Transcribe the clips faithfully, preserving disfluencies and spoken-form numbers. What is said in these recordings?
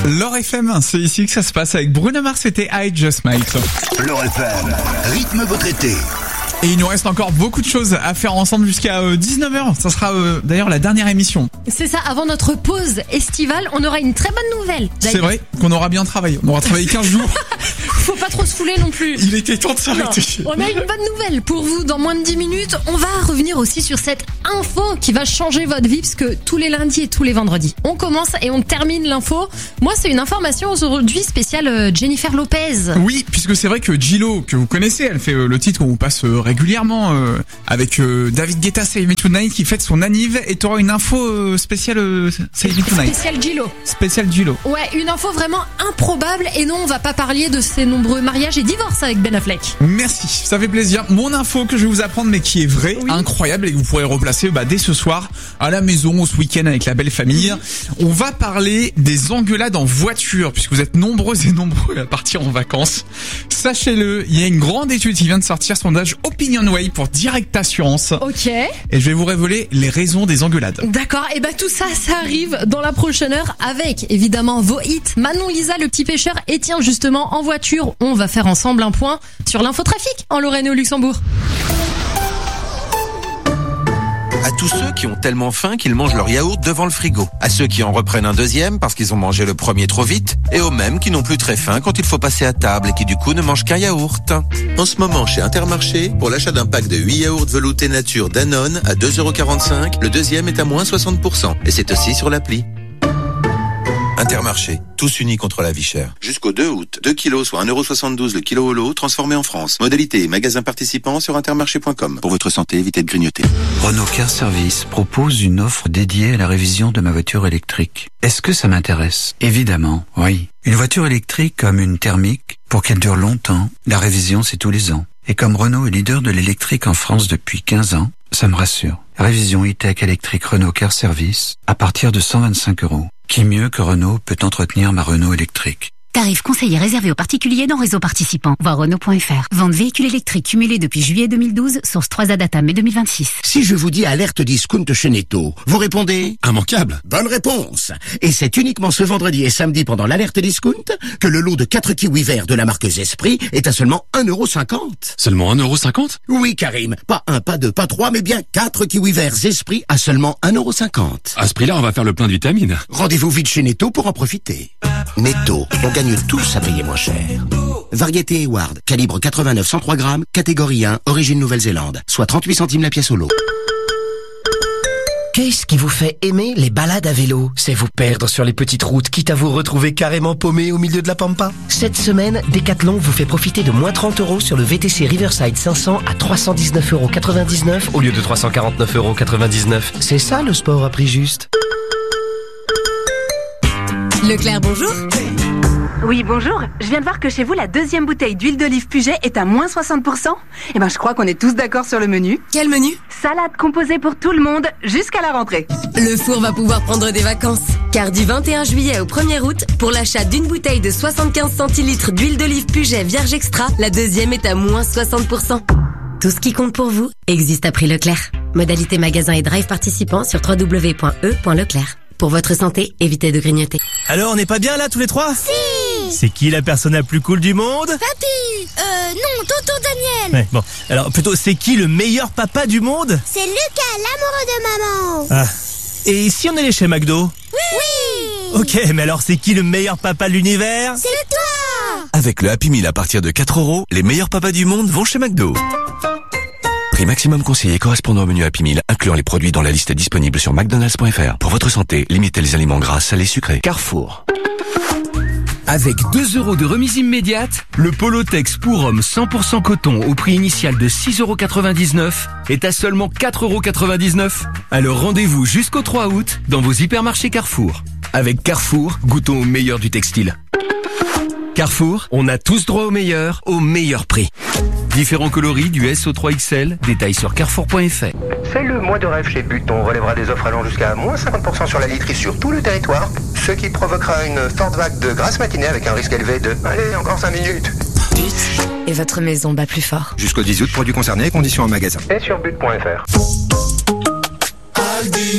L'Or F M, c'est ici que ça se passe avec Bruno Mars, c'était I Just Might. L'Or F M, rythme votre été. Et il nous reste encore beaucoup de choses à faire ensemble jusqu'à euh, dix-neuf heures. Ça sera euh, d'ailleurs la dernière émission. C'est ça, avant notre pause estivale, on aura une très bonne nouvelle. C'est vrai qu'on aura bien travaillé. On aura travaillé quinze jours. Faut pas trop se fouler non plus. Il était temps de s'arrêter. On a une bonne nouvelle pour vous. Dans moins de dix minutes, on va revenir aussi sur cette info qui va changer votre vie, parce que tous les lundis et tous les vendredis, on commence et on termine l'info. Moi, c'est une information aujourd'hui spéciale Jennifer Lopez. Oui, puisque c'est vrai que J-Lo, que vous connaissez, elle fait euh, le titre qu'on vous passe euh, régulièrement euh, avec euh, David Guetta, Save Me Tonight, qui fête son anniv, et t'auras une info euh, spéciale euh, Save Me Tonight. Spéciale J-Lo. Spéciale J-Lo. Ouais, une info vraiment improbable. Et non, on va pas parler de ses nombreux mariages et divorces avec Ben Affleck. Merci, ça fait plaisir. Mon info que je vais vous apprendre, mais qui est vraie, oui. incroyable, et que vous pourrez replacer bah, dès ce soir à la maison, ce week-end avec la belle famille. On va parler des engueulades en voiture, puisque vous êtes nombreux et nombreux à partir en vacances. Sachez-le, il y a une grande étude qui vient de sortir, sondage OpinionWay pour Direct Assurance. Ok. Et je vais vous révéler les raisons des engueulades. D'accord, et bah tout ça, ça arrive dans la prochaine heure avec évidemment vos hits. Manon Lisa, le petit pêcheur, et tiens justement en voiture, on va faire ensemble un point sur l'infotrafic en Lorraine et au Luxembourg. À tous ceux qui ont tellement faim qu'ils mangent leur yaourt devant le frigo. À ceux qui en reprennent un deuxième parce qu'ils ont mangé le premier trop vite. Et aux mêmes qui n'ont plus très faim quand il faut passer à table et qui du coup ne mangent qu'un yaourt. En ce moment, chez Intermarché, pour l'achat d'un pack de huit yaourts veloutés nature Danone à deux euros quarante-cinq, le deuxième est à moins soixante pour cent. Et c'est aussi sur l'appli. Intermarché, tous unis contre la vie chère. Jusqu'au deux août, deux kilos soit un euro soixante-douze le kilo au lot, transformé en France. Modalité et magasins participants sur intermarché point com. Pour votre santé, évitez de grignoter. Renault Car Service propose une offre dédiée à la révision de ma voiture électrique. Est-ce que ça m'intéresse? Évidemment, oui. Une voiture électrique comme une thermique, pour qu'elle dure longtemps, la révision c'est tous les ans. Et comme Renault est leader de l'électrique en France depuis quinze ans, ça me rassure. Révision e-tech électrique Renault Car Service à partir de cent vingt-cinq euros. Qui mieux que Renault peut entretenir ma Renault électrique? Tarif conseillé réservé aux particuliers dans réseau participant. Voir Renault point F R. Vente véhicule électrique cumulée depuis juillet deux mille douze, source trois A Data mai deux mille vingt-six. Si je vous dis alerte discount chez Netto, vous répondez immanquable. Bonne réponse. Et c'est uniquement ce vendredi et samedi pendant l'alerte discount que le lot de quatre kiwis verts de la marque Zespri est à seulement un euro cinquante. Seulement un euro cinquante? Oui, Karim. Pas un, pas deux, pas trois, mais bien quatre kiwis verts Zespri à seulement un euro cinquante. À ce prix-là, on va faire le plein de vitamines. Rendez-vous vite chez Netto pour en profiter. Netto, on gagne tous à payer moins cher. Variété Hayward, calibre quatre-vingt-neuf cent trois grammes, catégorie un, origine Nouvelle-Zélande, soit trente-huit centimes la pièce au lot. Qu'est-ce qui vous fait aimer les balades à vélo? C'est vous perdre sur les petites routes, quitte à vous retrouver carrément paumé au milieu de la pampa? Cette semaine, Decathlon vous fait profiter de moins trente euros sur le V T C Riverside cinq cents à trois cent dix-neuf euros quatre-vingt-dix-neuf au lieu de trois cent quarante-neuf euros quatre-vingt-dix-neuf. C'est ça le sport à prix juste. Leclerc, bonjour. Oui, bonjour. Je viens de voir que chez vous, la deuxième bouteille d'huile d'olive Puget est à moins soixante pour cent. Eh ben, je crois qu'on est tous d'accord sur le menu. Quel menu? Salade composée pour tout le monde, jusqu'à la rentrée. Le four va pouvoir prendre des vacances. Car du vingt et un juillet au premier août, pour l'achat d'une bouteille de soixante-quinze centilitres d'huile d'olive Puget Vierge Extra, la deuxième est à moins soixante pour cent. Tout ce qui compte pour vous existe à prix Leclerc. Modalité magasin et drive participants sur w w w point e point leclerc. Pour votre santé, évitez de grignoter. Alors, on n'est pas bien là tous les trois? Si. C'est qui la personne la plus cool du monde? Papy. Euh, non, tonton Daniel. Ouais, bon. Alors, plutôt, c'est qui le meilleur papa du monde? C'est Lucas, l'amoureux de maman. Ah. Et si on allait chez McDo? Oui. Oui. Ok, mais alors c'est qui le meilleur papa de l'univers? C'est toi. Avec le Happy Meal à partir de quatre euros, les meilleurs papas du monde vont chez McDo. Prix maximum conseillé correspondant au menu Happy Meal, incluant les produits dans la liste disponible sur mcdonalds point f r. Pour votre santé, limitez les aliments gras, salés, sucrés. Carrefour. Avec deux euros de remise immédiate, le Polotex pour homme cent pour cent coton au prix initial de six euros quatre-vingt-dix-neuf est à seulement quatre euros quatre-vingt-dix-neuf. Alors rendez-vous jusqu'au trois août dans vos hypermarchés Carrefour. Avec Carrefour, goûtons au meilleur du textile. Carrefour, on a tous droit au meilleur, au meilleur prix. Différents coloris du S au trois X L, détails sur carrefour point f r. C'est le mois de rêve chez But. On relèvera des offres allant jusqu'à moins cinquante pour cent sur la literie sur tout le territoire, ce qui provoquera une forte vague de grasse matinée avec un risque élevé de... Allez, encore cinq minutes. But. Et votre maison bat plus fort. Jusqu'au dix août, produits concernés, conditions en magasin. Et sur but point f r. En direct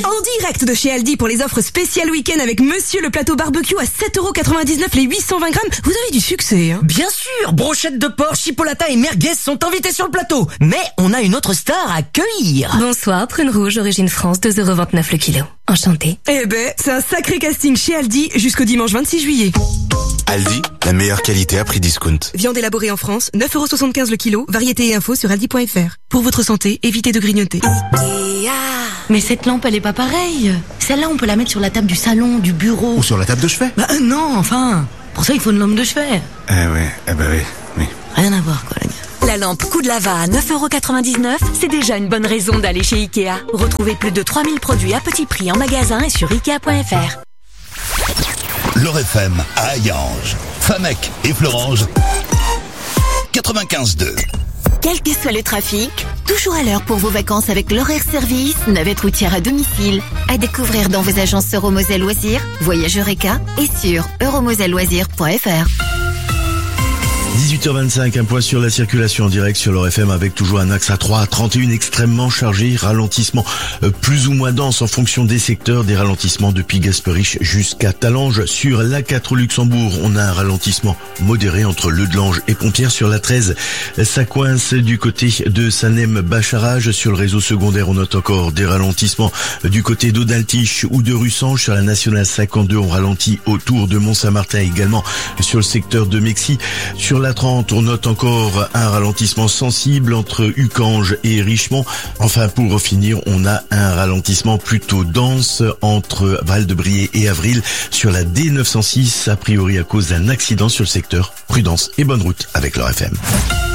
direct de chez Aldi pour les offres spéciales week-end avec Monsieur le plateau barbecue à sept euros quatre-vingt-dix-neuf les huit cent vingt grammes. Vous avez du succès, hein? Bien sûr, brochettes de porc, chipolata et merguez sont invités sur le plateau. Mais on a une autre star à cueillir. Bonsoir, prune rouge, origine France, deux euros vingt-neuf le kilo. Enchanté. Eh ben, c'est un sacré casting chez Aldi jusqu'au dimanche vingt-six juillet. Aldi, la meilleure qualité à prix discount. Viande élaborée en France, neuf euros soixante-quinze le kilo. Variété et infos sur aldi point fr. Pour votre santé, évitez de grignoter. Mais cette lampe, elle est pas pareille. Celle-là, on peut la mettre sur la table du salon, du bureau. Ou sur la table de chevet. Bah euh, non, enfin. Pour ça, il faut une lampe de chevet. Eh ouais, eh ben oui, oui. Rien à voir, quoi, la gueule. La lampe Coup de Lava à neuf euros quatre-vingt-dix-neuf, c'est déjà une bonne raison d'aller chez Ikea. Retrouvez plus de trois mille produits à petit prix en magasin et sur ikea point fr. L'Or F M à Hayange, Famec et Florange, quatre-vingt-quinze deux. Quel que soit le trafic, toujours à l'heure pour vos vacances avec l'horaire service, navette routière à domicile. À découvrir dans vos agences Euromoselle Loisirs, Voyage Eureka et sur euromoselleloisirs point fr. dix-huit heures vingt-cinq, un point sur la circulation en direct sur l'Or F M avec toujours un axe à trois à trente et un extrêmement chargé, ralentissement euh, plus ou moins dense en fonction des secteurs, des ralentissements depuis Gasperich jusqu'à Talange. Sur l'A quatre au Luxembourg, on a un ralentissement modéré entre Le Delange et Pompières. Sur la treize, ça coince du côté de Sanem-Bacharage. Sur le réseau secondaire, on note encore des ralentissements du côté d'Audaltiche ou de Russange. Sur la nationale cinquante-deux, on ralentit autour de Mont-Saint-Martin, également sur le secteur de Mexie. Sur la trente, on note encore un ralentissement sensible entre Ucange et Richemont. Enfin, pour finir, on a un ralentissement plutôt dense entre Val-de-Briey et Avril sur la D neuf cent six, a priori à cause d'un accident sur le secteur. Prudence et bonne route avec l'Or F M.